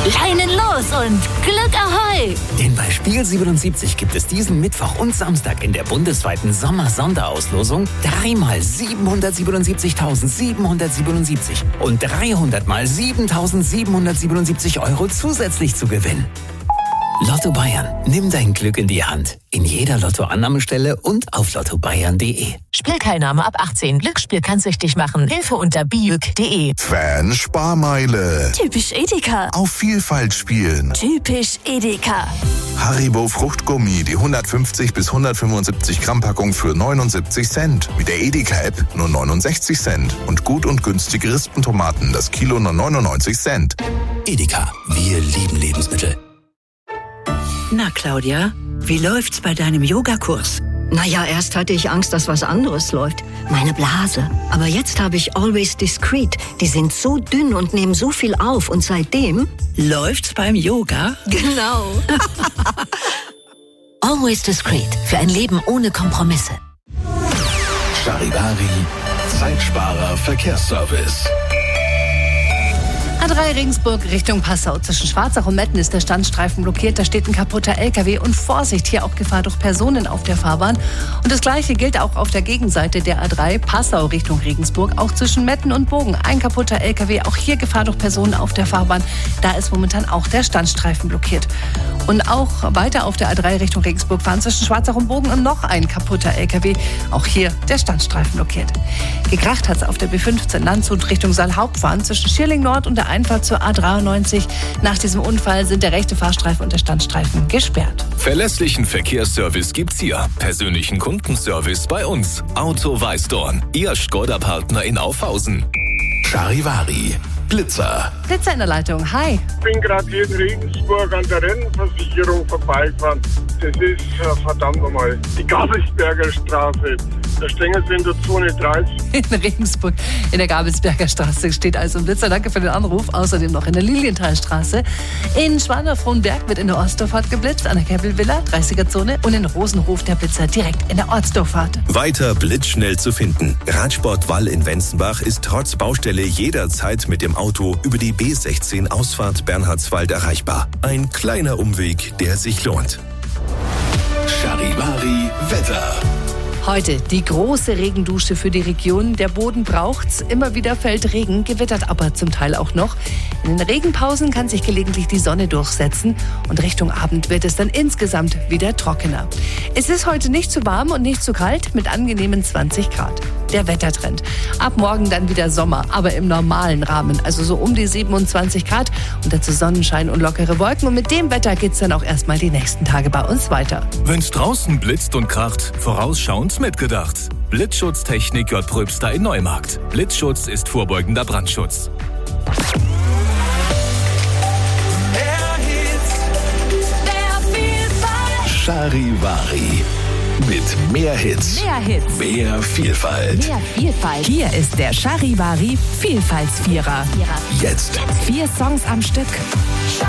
Leinen los und Glück Ahoi! Denn bei Spiel 77 gibt es diesen Mittwoch und Samstag in der bundesweiten Sommer-Sonderauslosung 3 mal 777.777 und 300 mal 7.777 Euro zusätzlich zu gewinnen. Lotto Bayern. Nimm dein Glück in die Hand. In jeder Lottoannahmestelle und auf lottobayern.de. Spielteilnahme ab 18. Glücksspiel kann süchtig machen. Hilfe unter biüg.de. Fan-Sparmeile. Typisch Edeka. Auf Vielfalt spielen. Typisch Edeka. Haribo Fruchtgummi, die 150 bis 175 Gramm Packung für 79 Cent. Mit der Edeka-App nur 69 Cent. Und gut und günstige Rispentomaten, das Kilo nur 99 Cent. Edeka. Wir lieben Lebensmittel. Na, Claudia, wie läuft's bei deinem Yogakurs? Naja, erst hatte ich Angst, dass was anderes läuft. Meine Blase. Aber jetzt habe ich Always Discreet. Die sind so dünn und nehmen so viel auf. Und seitdem... Läuft's beim Yoga? Genau. Always Discreet. Für ein Leben ohne Kompromisse. Charivari, Zeitsparer Verkehrsservice. A3 Regensburg Richtung Passau. Zwischen Schwarzach und Metten ist der Standstreifen blockiert. Da steht ein kaputter LKW und Vorsicht, hier auch Gefahr durch Personen auf der Fahrbahn. Und das Gleiche gilt auch auf der Gegenseite der A3 Passau Richtung Regensburg. Auch zwischen Metten und Bogen ein kaputter LKW. Auch hier Gefahr durch Personen auf der Fahrbahn. Da ist momentan auch der Standstreifen blockiert. Und auch weiter auf der A3 Richtung Regensburg fahren zwischen Schwarzach und Bogen und noch ein kaputter LKW. Auch hier der Standstreifen blockiert. Gekracht hat es auf der B15 Landshut Richtung Saalhauptfahren zwischen Schierling Nord und der Einfahrt zur A93. Nach diesem Unfall sind der rechte Fahrstreifen und der Standstreifen gesperrt. Verlässlichen Verkehrsservice gibt's hier. Persönlichen Kundenservice bei uns. Auto Weißdorn, Ihr Skoda-Partner in Aufhausen. Charivari, Blitzer. Blitzer in der Leitung, hi. Ich bin gerade hier in Regensburg an der Rentenversicherung vorbeigefahren. Das ist verdammt nochmal die Gabelsberger Straße. Da stehen sie in der Zone 30. In Regensburg in der Gabelsberger Straße steht also ein Blitzer. Danke für den Anruf. Außerdem noch in der Lilienthalstraße. In Schwander-Frohnberg wird in der Ortsdorfahrt geblitzt, an der Keppelvilla, 30er-Zone. Und in Rosenhof der Blitzer direkt in der Ortsdorfahrt. Weiter blitzschnell zu finden. Radsport Wall in Wenzenbach ist trotz Baustelle jederzeit mit dem Auto über die B16 Ausfahrt Bernhardswald erreichbar. Ein kleiner Umweg, der sich lohnt. Charivari Wetter. Heute die große Regendusche für die Region. Der Boden braucht's. Immer wieder fällt Regen, gewittert aber zum Teil auch noch. In den Regenpausen kann sich gelegentlich die Sonne durchsetzen und Richtung Abend wird es dann insgesamt wieder trockener. Es ist heute nicht zu warm und nicht zu kalt mit angenehmen 20 Grad. Der Wettertrend. Ab morgen dann wieder Sommer, aber im normalen Rahmen. Also so um die 27 Grad und dazu Sonnenschein und lockere Wolken. Und mit dem Wetter geht's dann auch erstmal die nächsten Tage bei uns weiter. Wenn's draußen blitzt und kracht, vorausschauend mitgedacht. Blitzschutztechnik J. Pröbster in Neumarkt. Blitzschutz ist vorbeugender Brandschutz. Charivari. Mit mehr Hits. Mehr Hits. Mehr Vielfalt. Mehr Vielfalt. Hier ist der Charivari Vielfaltsvierer. Jetzt. 4 Songs am Stück.